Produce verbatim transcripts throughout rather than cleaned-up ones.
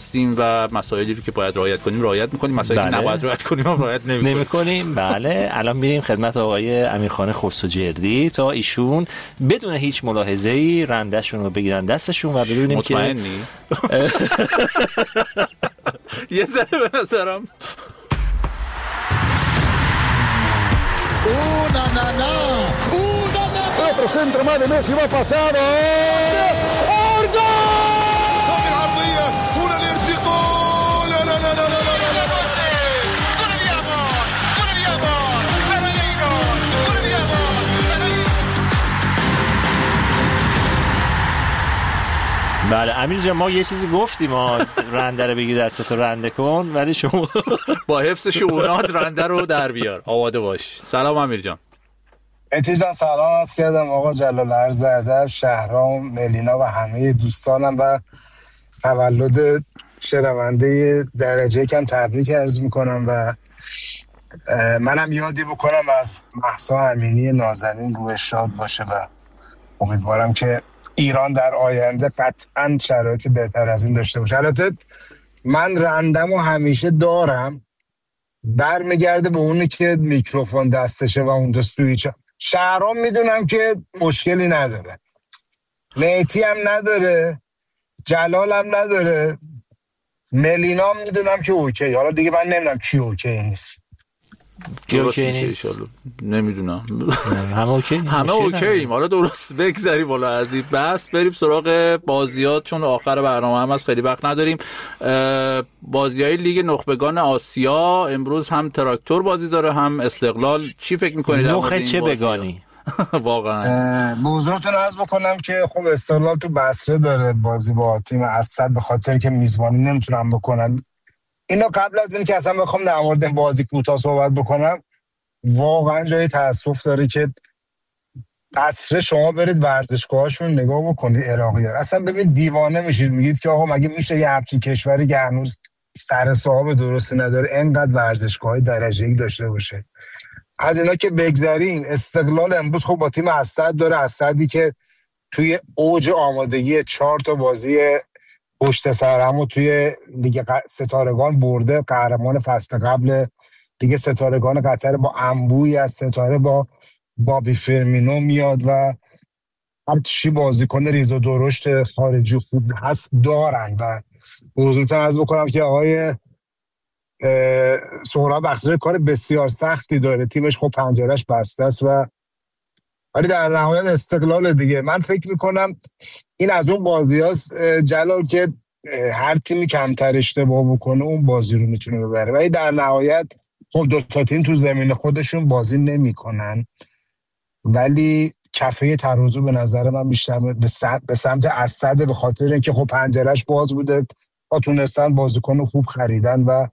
هستیم و مسائلی رو که باید رعایت کنیم رعایت می‌کنیم، مسائلی که نباید رعایت کنیم هم رعایت نمی‌کنیم. نمی‌کنیم. بله، الان میریم خدمت آقای امیرخان خسروجردی تا ایشون بدون هیچ ملاحظه‌ای رنده‌شون رو بگیرن دستشون و ببینیم که مطمئنی؟ یه ذره به نظرم Una nana, una nana. Otro centro más de Messi va pasado. ¡Ordo! هذه العرضية هنا الارتقاء. لا لا لا لا لا لا لا. Gol di Amor, gol di Amor. Fernandinho, gol di Amor. بله امیر جان، ما یه چیزی گفتیم ما رنده رو بگی دستتو رنده کن، ولی شما با حفظ شؤونات رنده رو در بیار. آماده باش. سلام امیر جان. مهدی جان سلام عرض کردم. آقا جلال عرض ادب، شهرام، ملینا و همه دوستانم و تولد شنونده درجه کم تبریک عرض میکنم و منم یادی بکنم از مهسا امینی نازنین روح شاد باشه و امیدوارم که ایران در آینده قطعاً شرایط بهتر از این داشته باشه. شرایط من رندم و همیشه دارم برمیگرده به اونی که میکروفون دستشه و اون دست توی چه شهرام میدونم که مشکلی نداره، مهدی هم نداره، جلال هم نداره، ملینا هم میدونم که اوکی. حالا دیگه من نمیدونم کی اوکی نیست. کی اوکی نیست نمیدونم. همه اوکی همه اوکییم. حالا درست بگذریم بالا از این بس بریم سراغ بازیات، چون آخر برنامه هم از خیلی وقت نداریم. بازیای لیگ نخبگان آسیا امروز هم تراکتور بازی داره هم استقلال. چی فکر می‌کنید؟ نخه چه بگانی؟ واقعا به حضورتون عرض بکنم که خب استقلال تو بصره داره بازی با تیم اسد، به خاطر که میزبانی نمیتونن بکنن. اینا قبل از این که اصلا بخوام در مورد بازی کوتاه صحبت بکنم، واقعا جای تأسف داره که بصره شما برید ورزشگاهاشون نگاه بکنید عراقی‌ها، اصلا ببین دیوانه میشید. میگید که آقا مگه میشه یه همچین کشوری که هنوز سر صاحب درستی نداره اینقدر ورزشگاه درجه یک داشته باشه؟ از اینا که بگذریم، استقلال امروز خب با تیم اسد داره، اسدی که توی اوج آمادگی چهار تا بازی پشت سر هم و توی لیگ ستارگان برده، قهرمان فصل قبل لیگ ستارگان قطر با انبوی از ستاره با بابی فرمینو میاد و هر چی بازیکن ریز و درشت خارجی خوب هست دارن و حضورتون عرض بکنم که آقای سهراب بخشی کار بسیار سختی داره، تیمش خب پنجرهش بسته است و ولی در نهایت استقلال دیگه. من فکر میکنم این از اون بازی هاست جلال که هر تیمی کمتر اشتباه بکنه اون بازی رو میتونه ببره، ولی در نهایت خب دو تا تیم تو زمین خودشون بازی نمیکنن، ولی کفه ترازو به نظر من بیشتر به سمت اسد، به خاطر اینکه خب پنجرهش باز بوده و تونستن بازیکن خوب خریدن و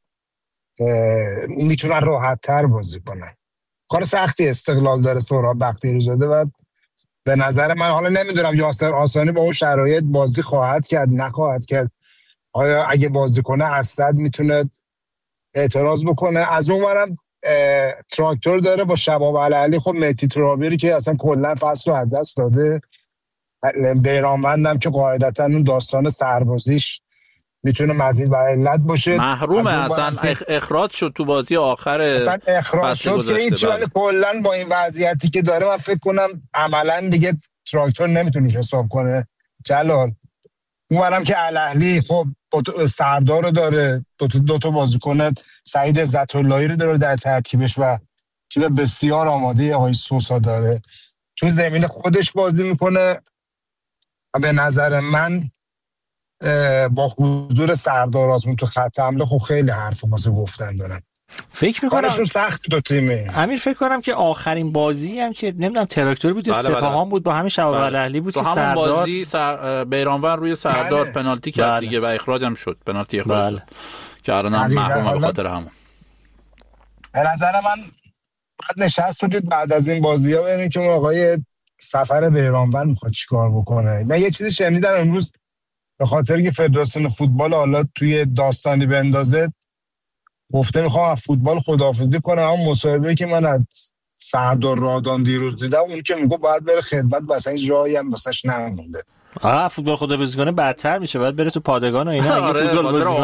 میتونن راحت تر بازی کنن. کار سختی استقلال داره سهراب بختیاری زاده و به نظر من، حالا نمیدونم یاسر آسانی با اون شرایط بازی خواهد کرد نخواهد کرد، آیا اگه بازی کنه اسد میتونه اعتراض بکنه. از اون ورم تراکتور داره با شباب علعلی، خب مهدی ترابیری که اصلا کلا فصل رو از دست داده، بیرانوندم که قاعدتا اون داستان سربازیش میتونه مزید بر علت باشه، محرومه اصلا اخ... اخراج شد تو بازی آخر اصلا اخراج شد که این چیزی کلا با این وضعیتی که داره من فکر کنم عملا دیگه تراکتور نمیتونه حساب کنه. جلال اونورم که الاهلی خب سردار رو داره، دو تا دو تا بازیکن سعید عزت اللهی رو داره در ترکیبش و تیم بسیار آماده آقای سوسا داره، تو زمین خودش بازی میکنه و به نظر من با حضور سردار آزمون تو خط حمله خب خیلی حرف واسه گفتن دارن. فکر می‌کنم کارشون سخت دو تیمه. امیر فکر کنم که آخرین بازی هم که نمیدونم تراکتور بود یا سپاهان بود با همین شباب الاهلی بود که سردار بازی سر... بیرانور روی سردار بله. پنالتی کرد بله. دیگه و اخراج هم شد، پنالتی اخراج بله. که الان هم محروم به خاطر همون. به نظر من بعد نشست بودید بعد از این بازی‌ها ببینیم که آقای سفر بیرانور میخواد چیکار بکنه. من یه چیزی شنیدم امروز به خاطر که فدراسیون فوتبال حالا توی داستانی بندازه گفته میخوام از فوتبال خداحافظی کنم، اما مصاحبه‌ای که من از سردار رادان دیروز دیدم اون که میگه باید بره خدمت واسه این جایی هم واسش نمونده. آه فوتبال خداحافظی کنه بدتر میشه، باید بره تو پادگان و اینا. اگه فوتبال بازی